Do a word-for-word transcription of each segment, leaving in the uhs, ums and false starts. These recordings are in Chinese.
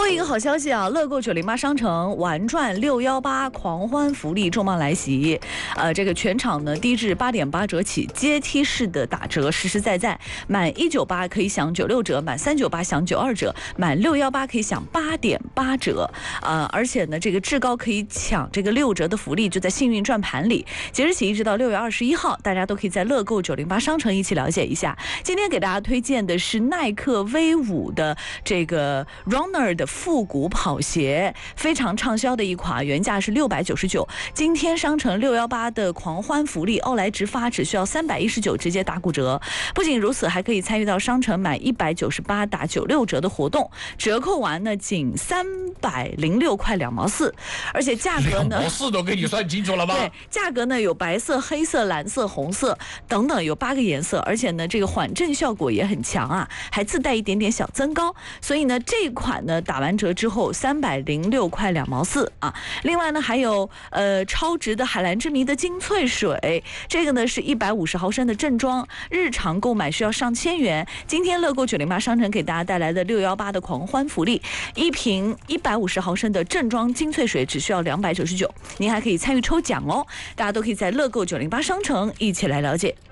播一个好消息啊！乐购九零八商城玩转六幺八狂欢福利重磅来袭，呃，这个全场呢低至八点八折起，阶梯式的打折，实实在在。满一九八可以享九六折，满三九八享九二折，满六幺八可以享八点八折。呃，而且呢，这个至高可以抢这个六折的福利，就在幸运转盘里。即日起一直到六月二十一号，大家都可以在乐购九零八商城一起了解一下。今天给大家推荐的是耐克 V 五的这个 Runner 的复古跑鞋，非常畅销的一款，原价是六百九十九。今天商城六幺八的狂欢福利，奥莱直发只需要三百一十九，直接打骨折。不仅如此，还可以参与到商城满一百九十八打九六折的活动，折扣完呢仅三百零六块两毛四，而且价格呢， 两毛四都给你算清楚了吗？ 对，价格呢有白色、黑色、蓝色、红色等等，有八个颜色，而且呢这个缓震效果也很强啊，还自带一点点小增高，所以呢这款呢打完折之后三百零六块两毛四啊。另外呢还有呃超值的海蓝之谜的精粹水，这个呢是一百五十毫升的正装，日常购买需要上千元。今天乐购九零八商城给大家带来的六幺八的狂欢福利，一瓶一百五十毫升的正装精粹水只需要两百九十九，您还可以参与抽奖哦。大家都可以在乐购九零八商城一起来了解。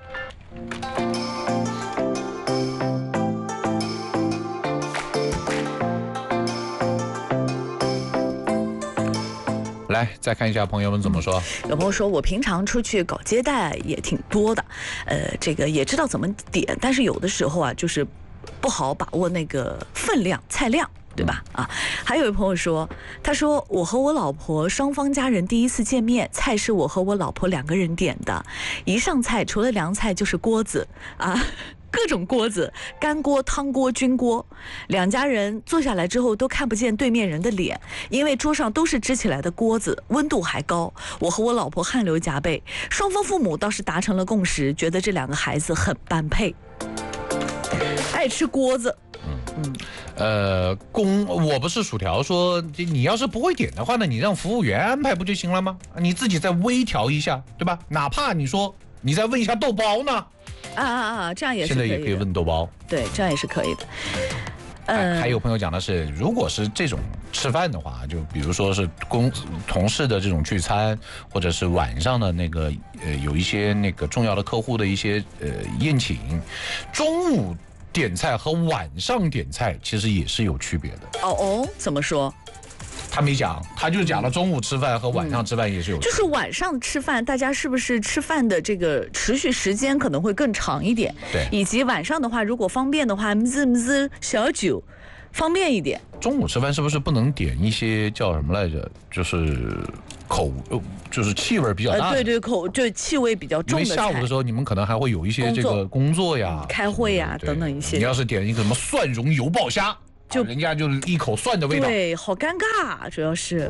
来，再看一下朋友们怎么说。 有朋友说，我平常出去搞接待也挺多的，呃，这个也知道怎么点，但是有的时候啊，就是不好把握那个分量、菜量。对吧？啊，还有一位朋友说，他说我和我老婆双方家人第一次见面，菜是我和我老婆两个人点的，一上菜除了凉菜就是锅子啊。各种锅子，干锅、汤锅、菌锅，两家人坐下来之后都看不见对面人的脸，因为桌上都是支起来的锅子，温度还高。我和我老婆汗流浃背，双方父母倒是达成了共识，觉得这两个孩子很般配，爱吃锅子。 嗯，呃，公我不是薯条说，你要是不会点的话呢，你让服务员安排不就行了吗？你自己再微调一下，对吧？哪怕你说你再问一下豆包呢？ 啊啊啊，这样也是可以的。 现在也可以问豆包， 对，这样也是可以的。 呃，还有朋友讲的是，如果是这种吃饭的话，就比如说是公同事的这种聚餐，或者是晚上的那个呃有一些那个重要的客户的一些呃宴请，中午点菜和晚上点菜其实也是有区别的。 哦哦，怎么说？ 他没讲，他就讲了中午吃饭和晚上吃饭也是有区别。 就是晚上吃饭，大家是不是吃饭的这个持续时间可能会更长一点？ 对， 以及晚上的话，如果方便的话，滋滋小酒，方便一点。 中午吃饭是不是不能点一些叫什么来着？就是口，就是气味比较大的。 呃、对对，口就气味比较重的菜。 因为下午的时候，你们可能还会有一些这个工作呀、 开会呀等等一些。 你要是点一个什么蒜蓉油爆虾。就人家就是一口蒜的味道， 对，好尴尬，主要是。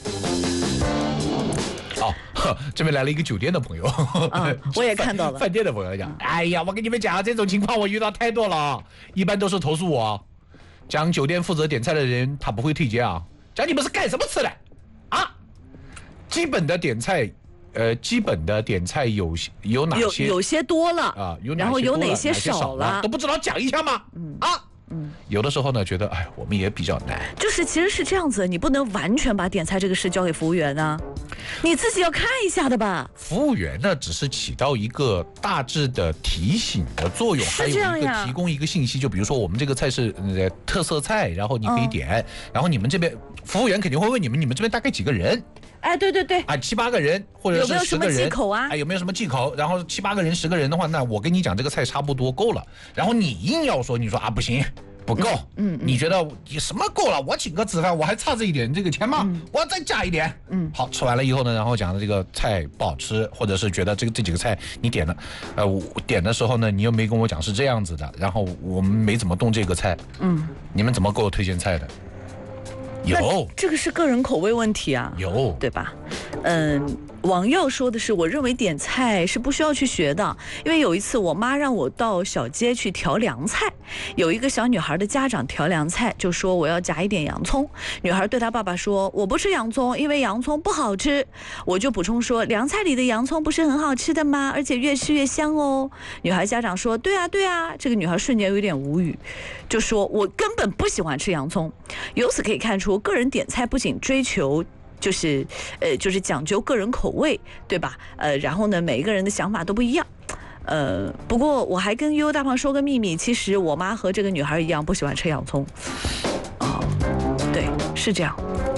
哦，这边来了一个酒店的朋友， 啊、我也看到了。 饭店的朋友讲，哎呀，我跟你们讲，这种情况我遇到太多了，一般都是投诉我，讲酒店负责点菜的人他不会推荐啊，讲你们是干什么吃的啊？基本的点菜，呃，基本的点菜有有哪些？ 有有些多了啊，有然后有哪些少了，都不知道讲一下吗？ 嗯啊。嗯，有的时候呢，觉得哎，我们也比较难。 就是其实是这样子，你不能完全把点菜这个事交给服务员啊，你自己要看一下的吧。 服务员呢，只是起到一个大致的提醒的作用，还有一个提供一个信息。就比如说我们这个菜是呃特色菜，然后你可以点，嗯、然后你们这边服务员肯定会问你们，你们这边大概几个人？ 哎，对对对， 啊，七八个人或者是十个人， 有没有什么忌口啊？ 哎，有没有什么忌口？然后七八个人、十个人的话，那我跟你讲，这个菜差不多够了。然后你硬要说，你说啊不行。不够，嗯，嗯你觉得你什么够了？我请客吃饭，我还差这一点这个钱吗？嗯、我要再加一点，嗯，好，吃完了以后呢，然后讲的这个菜不好吃，或者是觉得这个这几个菜你点了，呃，我点的时候呢，你又没跟我讲是这样子的，然后我们没怎么动这个菜，嗯，你们怎么给我推荐菜的？有， 这个是个人口味问题啊， 有， 对吧？嗯。 王耀说的是，我认为点菜是不需要去学的，因为有一次我妈让我到小街去调凉菜，有一个小女孩的家长调凉菜就说我要夹一点洋葱，女孩对她爸爸说我不吃洋葱，因为洋葱不好吃。我就补充说凉菜里的洋葱不是很好吃的吗？而且越吃越香哦。女孩家长说对啊对啊，这个女孩瞬间有点无语，就说我根本不喜欢吃洋葱。由此可以看出，个人点菜不仅追求就是，呃，就是讲究个人口味，对吧？呃，然后呢，每一个人的想法都不一样。呃，不过我还跟悠悠大胖说个秘密，其实我妈和这个女孩一样，不喜欢吃洋葱。啊、哦，对，是这样。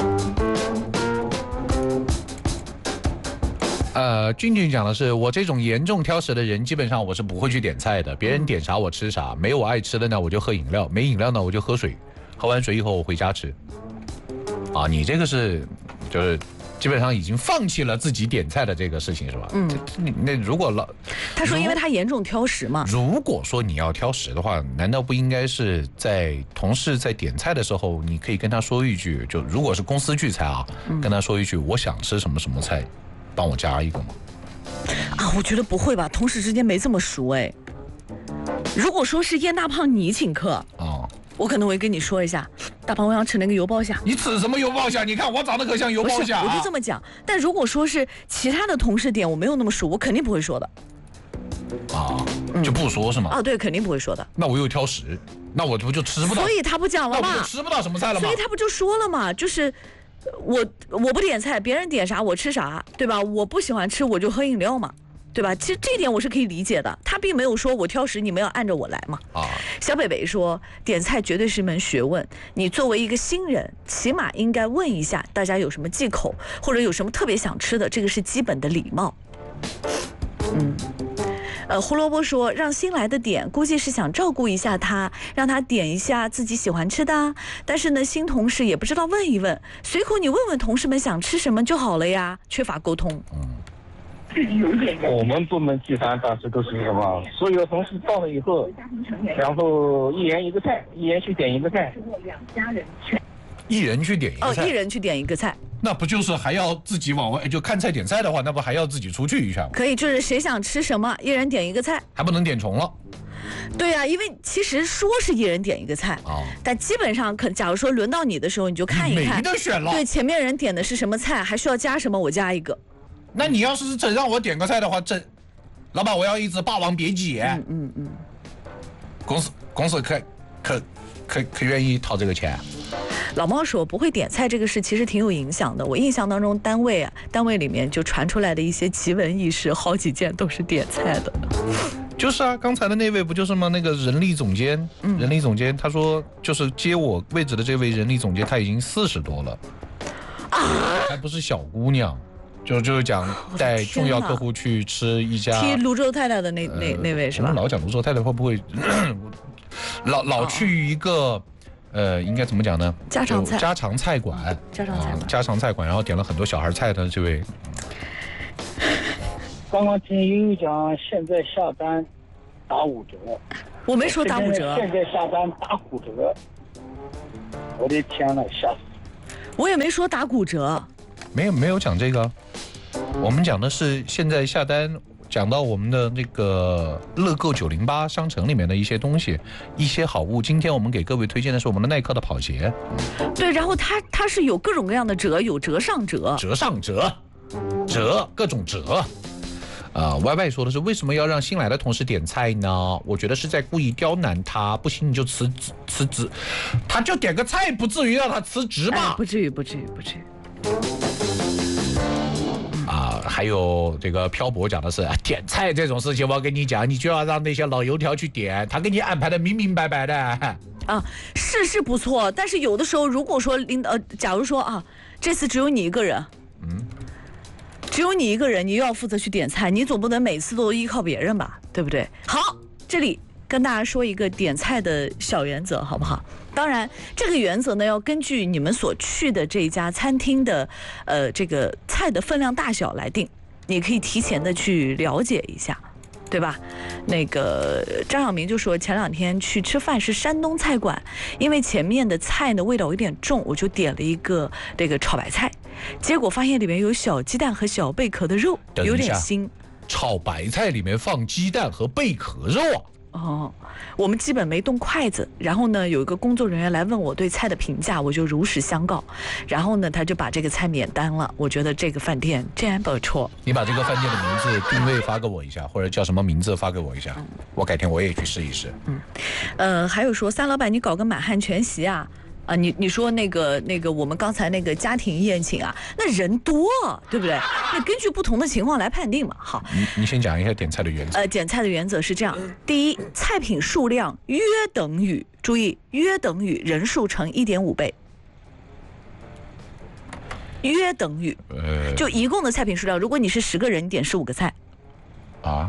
呃，俊俊讲的是，我这种严重挑食的人，基本上我是不会去点菜的，别人点啥我吃啥，没有我爱吃的呢，我就喝饮料，没饮料呢我就喝水，喝完水以后我回家吃。啊，你这个是，就是基本上已经放弃了自己点菜的这个事情是吧？嗯，那如果老他说，因为他严重挑食嘛。 如果说你要挑食的话，难道不应该是在同事在点菜的时候，你可以跟他说一句，就如果是公司聚餐啊，嗯、跟他说一句，我想吃什么什么菜，帮我加一个吗？ 啊，我觉得不会吧，同事之间没这么熟哎。如果说是燕大胖你请客啊。哦，我可能会跟你说一下，大胖我想吃那个油爆虾。 你吃什么油爆虾？你看我长得可像油爆虾、啊。 我就这么讲。但如果说是其他的同事点，我没有那么熟，我肯定不会说的。 啊，就不说是吗？ 啊，对，肯定不会说的。 那我又挑食，那我不就吃不到？ 所以他不讲了嘛， 那我就吃不到什么菜了吗？ 所以他不就说了嘛，就是我我不点菜，别人点啥我吃啥，对吧？我不喜欢吃我就喝饮料嘛。对吧？其实这一点我是可以理解的，他并没有说我挑食，你们要按着我来嘛。啊，小北北说，点菜绝对是一门学问，你作为一个新人，起码应该问一下大家有什么忌口，或者有什么特别想吃的，这个是基本的礼貌。嗯，呃，胡萝卜说，让新来的点，估计是想照顾一下他，让他点一下自己喜欢吃的。但是呢，新同事也不知道问一问，随口你问问同事们想吃什么就好了呀，缺乏沟通。嗯。 我们部门聚餐当时都是什么？所有同事到了以后，然后一人一个菜，一人去点一个菜。 一人去点一个菜。 哦，一人去点一个菜。 那不就是还要自己往外就看菜点菜的话，那不还要自己出去一下吗？ 可以，就是谁想吃什么，一人点一个菜。 还不能点重了。 对呀、啊，因为其实说是一人点一个菜，哦、但基本上可，假如说轮到你的时候，你就看一看， 没得选了。 对，前面人点的是什么菜，还需要加什么，我加一个。 那你要是真让我点个菜的话，真，老板我要一只霸王别姬。嗯嗯嗯。公司公司可可可可愿意掏这个钱？ 老猫说不会点菜这个事其实挺有影响的。我印象当中单位啊，单位里面就传出来的一些奇闻异事，好几件都是点菜的。 就是啊，刚才的那位不就是吗？那个人力总监，嗯、人力总监他说，就是接我位置的这位人力总监，他已经四十多了，啊，还不是小姑娘。就就是讲带重要客户去吃一家踢泸州太太的那、呃、那那位是吧？ 老讲泸州太太会不会老老去一个、哦、呃应该怎么讲呢？ 家常菜家常菜馆， 家常菜馆、啊、 家常菜馆，然后点了很多小孩菜的这位。 刚刚听悠悠讲，现在下单打五折。 我没说打五折。 现在下单打五折，我的天呐，吓死！ 我也没说打骨折。 没有没有讲这个，我们讲的是现在下单，讲到我们的那个乐购九零八商城里面的一些东西，一些好物。今天我们给各位推荐的是我们的耐克的跑鞋。 对，然后它它是有各种各样的折，有折上折， 折上折，折各种折。啊、呃、，Y Y 说的是为什么要让新来的同事点菜呢？我觉得是在故意刁难他，不行你就辞职辞职，他就点个菜，不至于让他辞职吧、 哎？不至于，不至于，不至于。 啊，还有这个漂泊讲的是点菜这种事情，我跟你讲，你就要让那些老油条去点，他给你安排的明明白白的。 啊，是是不错，但是有的时候，如果说领导，呃，假如说啊，这次只有你一个人，嗯，只有你一个人，你又要负责去点菜，你总不能每次都依靠别人吧，对不对？好，这里跟大家说一个点菜的小原则，好不好？当然，这个原则呢，要根据你们所去的这家餐厅的，呃，这个菜的分量大小来定。你可以提前的去了解一下，对吧？那个张晓明就说，前两天去吃饭是山东菜馆，因为前面的菜呢味道有点重，我就点了一个这个炒白菜。 结果发现里面有小鸡蛋和小贝壳的肉，有点腥。 炒白菜里面放鸡蛋和贝壳肉啊！ 哦，我们基本没动筷子。然后呢，有一个工作人员来问我对菜的评价，我就如实相告。然后呢，他就把这个菜免单了。我觉得这个饭店真不错。 你把这个饭店的名字、定位发给我一下，或者叫什么名字发给我一下，嗯、我改天我也去试一试。 嗯，呃，还有说，三老板，你搞个满汉全席啊？啊，你你说那个那个我们刚才那个家庭宴请啊，那人多，对不对？那根据不同的情况来判定嘛。好， 你你先讲一下点菜的原则。 呃，点菜的原则是这样：第一，菜品数量约等于，注意，约等于人数乘一点五倍，约等于，呃，就一共的菜品数量，如果你是十个人，你点十五个菜。 啊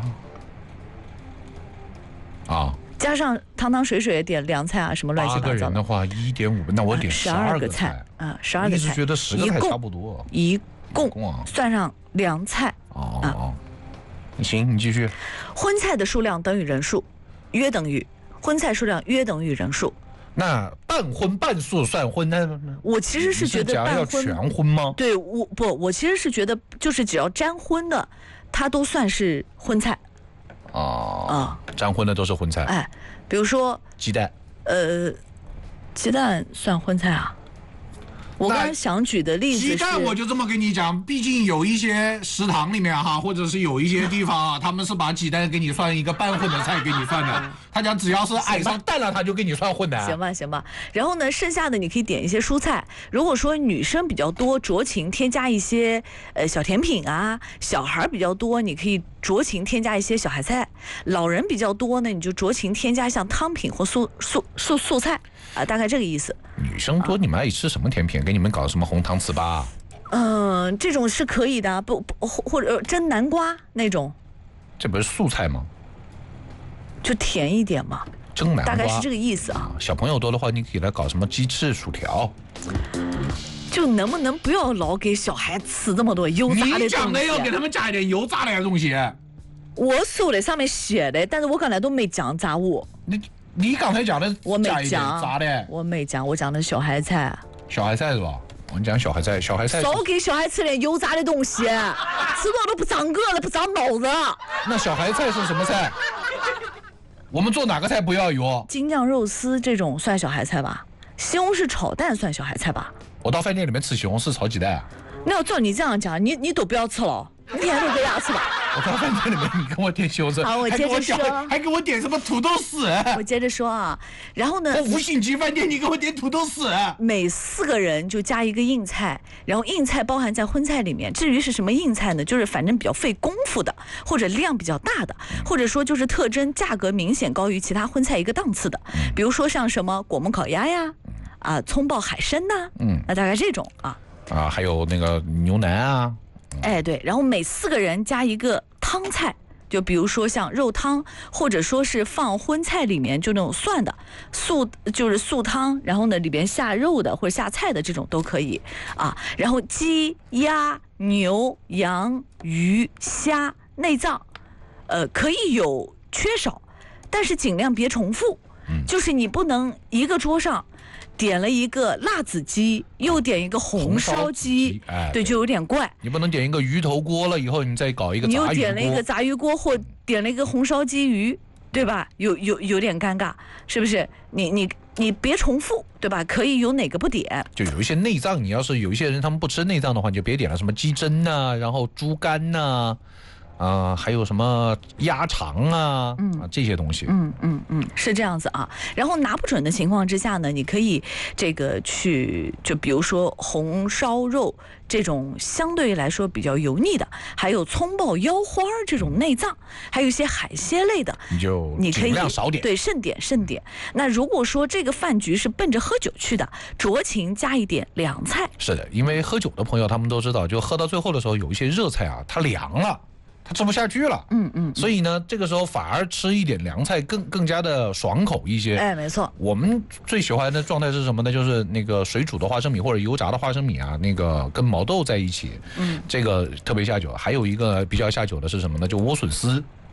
啊。 加上汤汤水水点凉菜啊，什么乱七八糟的。 八个人的话，一点五，那我点十二个菜啊，十二个菜。 我一直觉得十个菜差不多。 一共算上凉菜。 哦哦，行，你继续。 荤菜的数量等于人数，约等于荤菜数量约等于人数。 那半荤半素算荤呢？ 我其实是觉得半荤要全荤吗？ 对，我不，我其实是觉得就是只要沾荤的，它都算是荤菜。 哦，啊，沾荤的都是荤菜。 哎，比如说鸡蛋， 呃，鸡蛋算荤菜啊？我刚才想举的例子是， 鸡蛋我就这么跟你讲，毕竟有一些食堂里面哈，或者是有一些地方啊，他们是把鸡蛋给你算一个半混的菜给你算的，他家只要是挨上蛋了，他就给你算混的。 行吧，行吧。然后呢，剩下的你可以点一些蔬菜。如果说女生比较多，酌情添加一些呃小甜品啊；小孩比较多，你可以酌情添加一些小海菜；老人比较多呢，你就酌情添加像汤品或素素素素菜啊，大概这个意思。 女生多，你们爱吃什么甜品？给你们搞什么红糖糍粑？ 嗯、呃，这种是可以的，不不或者蒸南瓜那种。 这不是素菜吗？ 就甜一点嘛。 蒸南瓜大概是这个意思啊。 小朋友多的话，你可以来搞什么鸡翅、薯条。 就能不能不要老给小孩吃这么多油炸的东西？ 你讲的要给他们加一点油炸的东西。 我手在上面写的，但是我刚才都没讲炸物。 你你刚才讲的我没讲炸的， 我没讲，我讲的小孩菜。 小孩菜是吧？我讲小孩菜，小孩菜少给小孩吃点油炸的东西，吃多了不长个子，不长脑子。 那小孩菜是什么菜？我们做哪个菜不要油？ 京酱肉丝这种算小孩菜吧？西红柿炒蛋算小孩菜吧？ 我到饭店里面吃西红柿炒鸡蛋。 那要照你这样讲，你你都不要吃了，你天天都给大家吃吧。 我到饭店里面，你跟我点西红柿， 好，我接着说， 还给我点什么土豆丝？ 我接着说啊，然后呢？ 我五星级饭店，你给我点土豆丝。 每四个人就加一个硬菜，然后硬菜包含在荤菜里面。至于是什么硬菜呢？就是反正比较费功夫的，或者量比较大的，或者说就是特征价格明显高于其他荤菜一个档次的，比如说像什么果木烤鸭呀，啊，葱爆海参呐，嗯，那大概这种啊。 啊，还有那个牛腩啊。 哎，对，然后每四个人加一个汤菜，就比如说像肉汤，或者说是放荤菜里面就那种涮的素，就是素汤，然后呢里边下肉的或者下菜的这种都可以啊。然后鸡、鸭、牛、羊、鱼、虾、内脏，呃，可以有缺少，但是尽量别重复，就是你不能一个桌上点了一个辣子鸡，又点一个红烧鸡， 哎， 对，就有点怪。 你不能点一个鱼头锅了以后，你再搞一个杂鱼锅。 你又点了一个杂鱼锅，或点了一个红烧鸡鱼，对吧？有有有点尴尬，是不是？你你你别重复，对吧？可以有哪个不点？就有一些内脏，你要是有一些人他们不吃内脏的话，你就别点了，什么鸡胗呐、啊，然后猪肝呐、啊。啊、呃，还有什么鸭肠啊，嗯、啊这些东西， 嗯嗯嗯，是这样子啊。然后拿不准的情况之下呢，你可以这个去，就比如说红烧肉这种相对来说比较油腻的，还有葱爆腰花这种内脏，还有一些海鲜类的， 你就你可以尽量少点， 对，慎点慎点。那如果说这个饭局是奔着喝酒去的，酌情加一点凉菜。 是的，因为喝酒的朋友他们都知道，就喝到最后的时候，有一些热菜啊，它凉了。他吃不下去了， 嗯嗯， 所以呢，这个时候反而吃一点凉菜更更加的爽口一些。 哎，没错。 我们最喜欢的状态是什么呢？就是那个水煮的花生米或者油炸的花生米啊，那个跟毛豆在一起，嗯，这个特别下酒。还有一个比较下酒的是什么呢？就莴笋丝。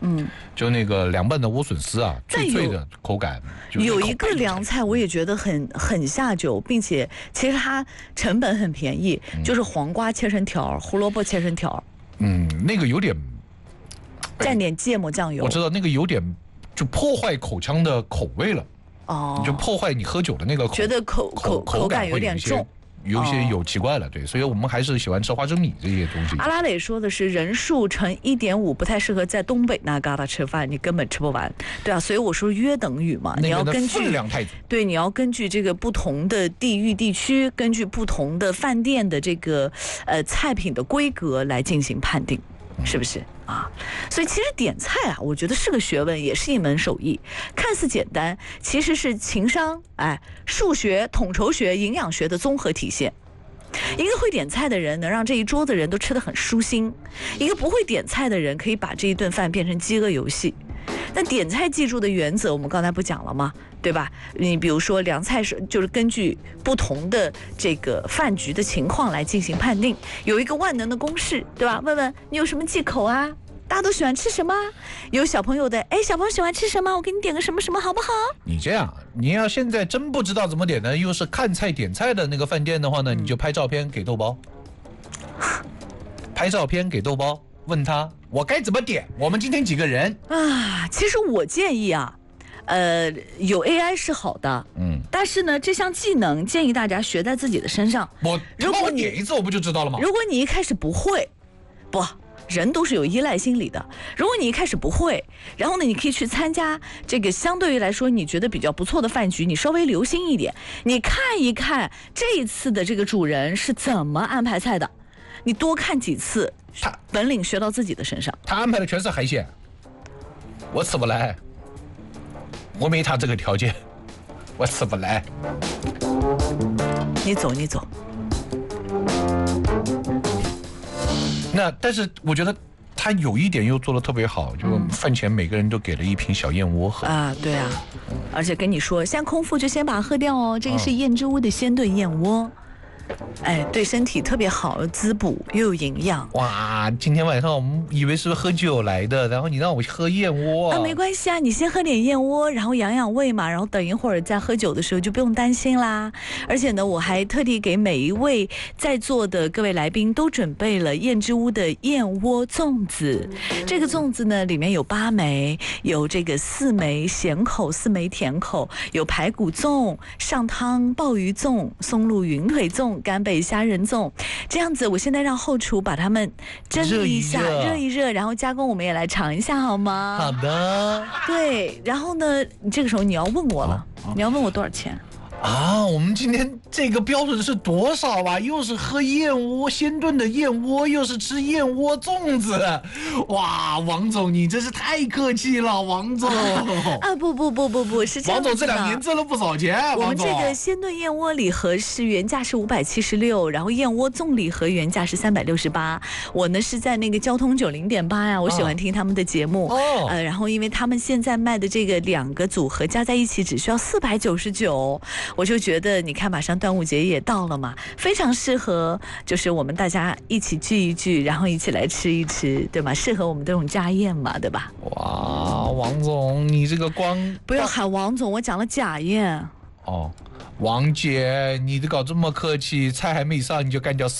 嗯， 就那个凉拌的莴笋丝啊，脆脆的口感。 有一个凉菜我也觉得很很下酒，并且其实它成本很便宜，嗯、就是黄瓜切成条，胡萝卜切成条。 嗯，那个有点蘸点芥末酱油。 我知道那个有点就破坏口腔的口味了。哦，你就破坏你喝酒的那个口， 觉得口口口感有点重。 有一些有奇怪了，对，所以我们还是喜欢吃花生米这些东西。 阿拉蕾说的是人数乘一点五，不太适合在东北那旮瘩吃饭，你根本吃不完，对啊，所以我说约等于嘛，你要根据分量太足， 对，你要根据这个不同的地域地区，根据不同的饭店的这个呃菜品的规格来进行判定。是不是啊？所以其实点菜啊，我觉得是个学问，也是一门手艺。看似简单，其实是情商、哎，数学、统筹学、营养学的综合体现。一个会点菜的人能让这一桌子人都吃得很舒心，一个不会点菜的人可以把这一顿饭变成饥饿游戏。那点菜记住的原则，我们刚才不讲了吗？对吧？你比如说凉菜是就是根据不同的这个饭局的情况来进行判定，有一个万能的公式，对吧？问问你有什么忌口啊？大家都喜欢吃什么？有小朋友的，哎，小朋友喜欢吃什么？我给你点个什么什么好不好？ 你这样，你要现在真不知道怎么点呢，又是看菜点菜的那个饭店的话呢，你就拍照片给豆包，拍照片给豆包。问他我该怎么点？我们今天几个人啊？其实我建议啊，呃，有 A I 是好的，嗯，但是呢，这项技能建议大家学在自己的身上。 我如果我点一次，我不就知道了吗？ 如果你一开始不会，不，人都是有依赖心理的。如果你一开始不会，然后呢，你可以去参加这个相对于来说你觉得比较不错的饭局，你稍微留心一点，你看一看这一次的这个主人是怎么安排菜的，你多看几次。他本领学到自己的身上， 他安排的全是海鲜，我吃不来，我没他这个条件，我吃不来。 你走，你走。 那但是我觉得他有一点又做得特别好，就饭前每个人都给了一瓶小燕窝喝啊，对啊，而且跟你说，现在空腹就先把它喝掉哦，这个是燕之屋的鲜炖燕窝。哎，对身体特别好，滋补又有营养。 哇，今天晚上我们以为是喝酒来的，然后你让我喝燕窝啊，没关系啊，你先喝点燕窝，然后养养胃嘛，然后等一会儿再喝酒的时候就不用担心啦。而且呢，我还特地给每一位在座的各位来宾都准备了燕之屋的燕窝粽子。这个粽子呢，里面有八枚，有这个四枚咸口，四枚甜口，有排骨粽、上汤鲍鱼粽、松露云腿粽、干贝虾仁粽，这样子，我现在让后厨把它们蒸一下，热一热，然后加工，我们也来尝一下，好吗？ 好的。 对，然后呢，你这个时候你要问我了，你要问我多少钱？ 啊，我们今天这个标准是多少啊？又是喝燕窝鲜炖的燕窝，又是吃燕窝粽子，哇，王总你真是太客气了，王总。 啊不不不不不是这样子的。 王总这两年挣了不少钱。 我们这个鲜炖燕窝礼盒是原价是五百七十六，然后燕窝粽礼盒原价是三百六十八。我呢是在那个交通九零点八呀，我喜欢听他们的节目。哦。呃，然后因为他们现在卖的这个两个组合加在一起只需要四百九十九。我就觉得，你看，马上端午节也到了嘛，非常适合，就是我们大家一起聚一聚，然后一起来吃一吃，对吗？适合我们这种家宴嘛，对吧？ 哇，王总，你这个光不要喊王总，我讲了家宴。 哦，王姐，你这搞这么客气，菜还没上你就干掉